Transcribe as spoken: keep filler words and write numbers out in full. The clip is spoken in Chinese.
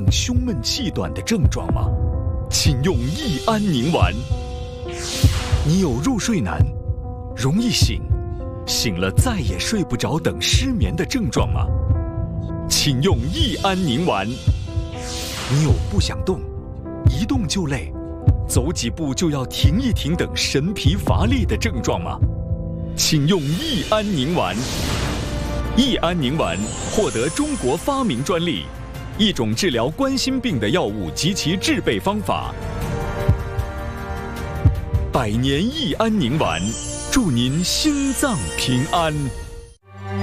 胸闷气短的症状吗？请用益安宁丸。你有入睡难、容易醒、醒了再也睡不着等失眠的症状吗？请用益安宁丸。你有不想动、一动就累、走几步就要停一停等神疲乏力的症状吗？请用益安宁丸。益安宁丸获得中国发明专利，一种治疗冠心病的药物及其制备方法。百年益安宁丸，祝您心脏平安。